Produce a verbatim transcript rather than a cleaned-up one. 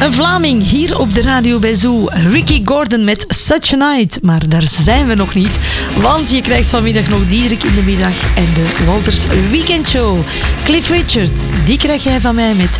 Een Vlaming hier op de radio bij Zoo. Ricky Gordon met Such a Night. Maar daar zijn we nog niet. Want je krijgt vanmiddag nog Diederik in de middag en de Walters Weekend Show. Cliff Richard, die krijg jij van mij met